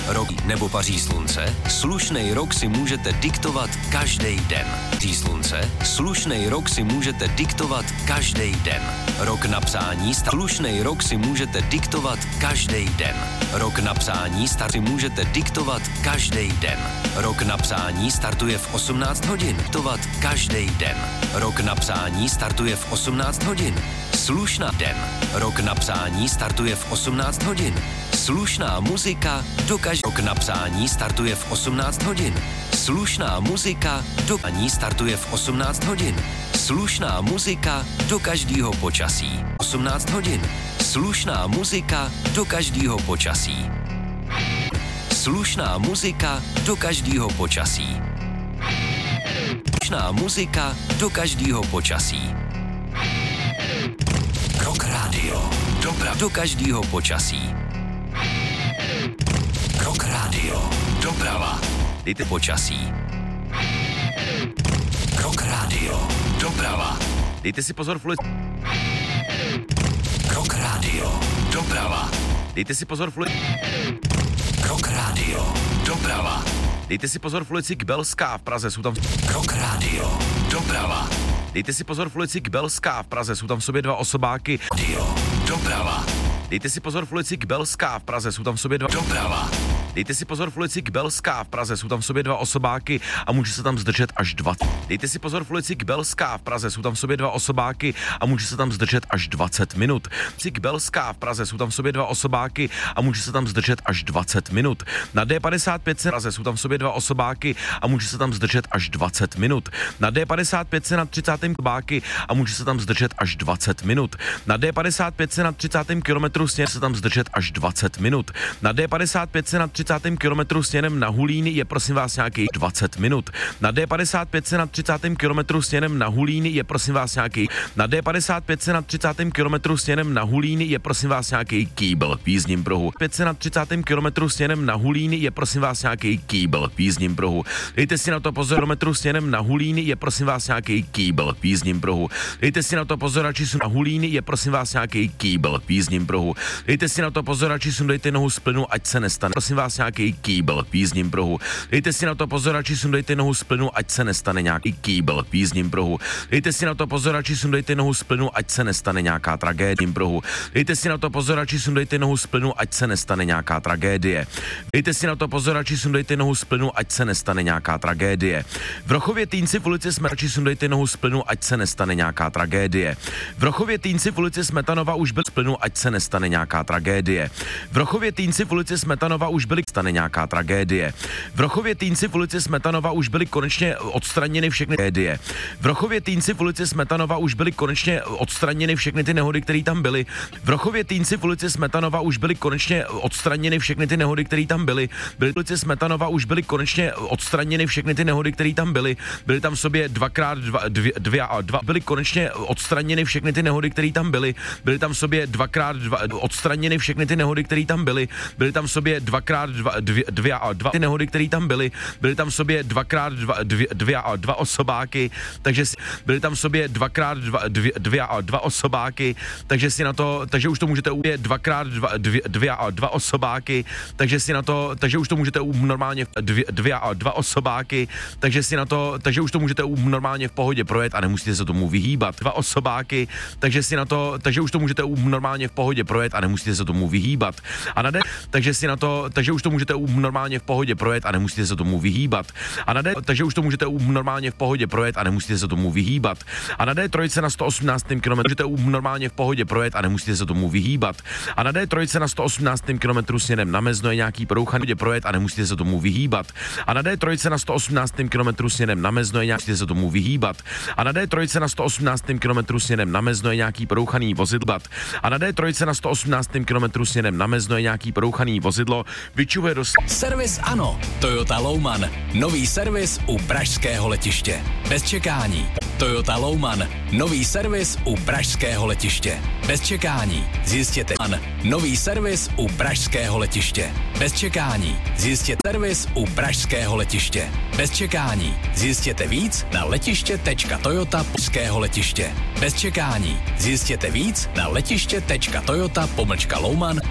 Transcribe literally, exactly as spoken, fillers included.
Rok nebo paří slunce? Slušnej rok si můžete diktovat každý den. Paří slunce? Slušnej rok si můžete diktovat každý den. Rok napsání star- Slušnej rok si můžete diktovat každý den. Rok napsání start si můžete diktovat každý den. Rok napsání startuje v osmnáct hodin. Diktovat každý den. Rok napsání startuje v osmnáct hodin. Slušná den. Rok napsání startuje v osmnáct hodin. Slušná muzika do každého. Rok napsání startuje v osmnáct hodin. Slušná muzika do každého. startuje v osmnáct hodin. Slušná muzika do každého počasí. osmnáct hodin. Slušná muzika do každého počasí. Slušná muzika do každého počasí. Slušná muzika do každého počasí. Rock Radio. Dobra do každého počasí. Rock Radio. Doprava. Dejte počasí. Rock Radio. Doprava. Dejte si pozor, fluid. Rock Radio. Doprava. Dejte si pozor, fluid. Rock Radio. Doprava. Dejte si pozor v ulici Kbelská v Praze, jsou tam... Rock Radio. Doprava. Dejte si pozor v ulici Kbelská v Praze, jsou tam v sobě dva osobáky. Radio. Doprava. Dejte si pozor v ulici Kbelská v Praze, jsou tam v sobě dva... Doprava. Dejte si pozor v ulici Kbelská v Praze, jsou tam v sobě dva osobáky a může se tam zdržet až dvacet. Dejte si pozor v ulici Kbelská v Praze, jsou tam v sobě dva osobáky a může se tam zdržet až dvacet minut. V ulici Kbelská v Praze, jsou tam v sobě dva osobáky a může se tam zdržet až dvacet minut. Na D padesát pět v Praze jsou tam v sobě dva osobáky a může se tam zdržet až dvacet minut. Na D padesát pět na třicátém báky a může se tam zdržet až dvacet minut. Na D padesát pět na třicátém kilometru směr se tam zdržet až dvacet minut. Na D padesát pět na třicátém kilometru směrem na Hulíny je prosím vás nějaký dvacet minut. Na D padesát pět na třicátém kilometru směrem na Hulíny je prosím vás nějaký na D padesát pět na třicátém kilometru směrem na Hulíny je prosím vás nějaký kýbl v jízdním pruhu. pět na třicátém kilometru směrem na Hulíny je prosím vás nějaký kýbl v jízdním pruhu. Dejte si na to pozor, kilometru směrem na Hulíny je prosím vás nějaký kýbl v jízdním pruhu. Dejte si na to pozor, radši na Hulíny je prosím vás nějaký kýbl v jízdním pruhu. Dejte si na to pozor, radši sundejte nohu z plynu, ať se nestane. Prosím vás nějaký kýbl v jízdním pruhu. Dejte si na to pozor, radši sundejte nohu z plynu, ať se nestane nějaký kýbl v jízdním pruhu. Dejte si na to pozor, radši sundejte nohu z plynu, ať se nestane nějaká tragédie v pruhu. Dejte si na to pozor, radši sundejte nohu z plynu, ať se nestane nějaká tragédie. Dejte si na to pozor, radši sundejte nohu z plynu, ať se nestane nějaká tragédie. V Rochově Týnci v ulici jsme radši sundejte nohu z plynu, ať se nestane nějaká tragédie. V Rochově Týnci v ulici Smetanova už byl z plynu, ať se nestane nějaká tragédie. V Rochově Týnci v ulici Smetanova už byly stane nějaká tragédie. V Rochově Týnci v ulici Smetanova už byly konečně odstraněny všechny tragédie. V Rochově Týnci v ulici Smetanova už byly konečně odstraněny všechny ty nehody, které tam byly. V Rochově Týnci v ulici Smetanova už byly konečně odstraněny všechny ty nehody, které tam byly. Byly v ulici Smetanova už byly konečně odstraněny všechny ty nehody, které tam byly. Byly tam v sobě dvakrát dva, dvě, dvě a dva. Byly konečně odstraněny všechny ty nehody, které tam byly. Byly tam v sobě dvakrát dva, odstraněny všechny ty nehody, které tam byly. Byly tam v sobě dvakrát dva, dvě, dvě a dva ty nehody, které tam byly. Byly tam v sobě dvakrát dva, dvě, dvě a dva osobáky, takže byly tam v sobě dvakrát dva, dvě, dvě a dva osobáky, takže si na to, takže už to můžete udělat dvakrát dva, dvě, dvě a dva osobáky, takže si na to, takže už to můžete normálně dvě, dvě a dva osobáky, takže si na to, takže už to můžete normálně v pohodě projet a nemusíte se tomu vyhýbat. Dva osobáky, takže si na to, takže už to můžete normálně v pohodě projet a nemusíte se tomu vyhýbat. A na de, takže si na to, takže už to můžete normálně v pohodě projet a nemusíte se tomu vyhýbat. A na D, takže už to můžete normálně v pohodě projet a nemusíte se tomu vyhýbat. A na D tři na sto osmnáctém kilometru můžete normálně v pohodě projet a nemusíte se tomu vyhýbat. A na D tři na sto osmnáctém kilometru směrem na Mezno je nějaký porouchaný projet a nemusíte se tomu vyhýbat. A na D tři na sto osmnáctém kilometru směrem na Mezno je nějaký se tomu vyhýbat. A na D tři na sto osmnáctém kilometru směrem na Mezno je nějaký porouchaný vozidlo. A na D tři na sto osmnáctém kilometru směrem na Mezno je nějaký porouchaný vozidlo. Vyčuhuje do Servis Ano, Toyota Louman, nový servis u pražského letiště. Bez čekání. Toyota Louman, nový servis u pražského letiště. Bez čekání. Zjistěte An, nový servis u pražského letiště. Bez čekání. Zjistěte servis u pražského letiště. Bez čekání. Zjistěte víc na letiště tečka toyota pražského letiště. Bez čekání. Zjistěte víc na letiště tečka toyota pomlčka louman